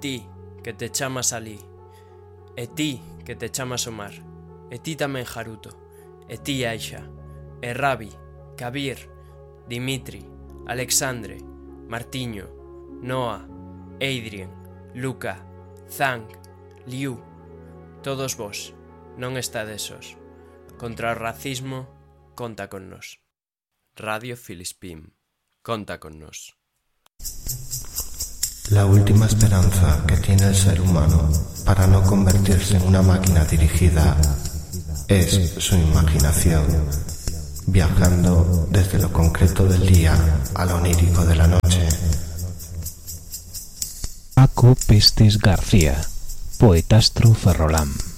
ti, que te chamas alí, e ti, que te chamas Omar, e ti tamén Haruto, e ti Aisha, e Rabi, Kabir, Dimitri, Alexandre, Martiño, Noah, Adrien, Luca, Zhang, Liu, todos vos, non estades sós. Contra o racismo, conta con nós. Radio Filispín, conta con nós. La última esperanza que tiene el ser humano para no convertirse en una máquina dirigida es su imaginación, viajando desde lo concreto del día a lo onírico de la noche. Paco Pestes García, Poetastro Ferrolán.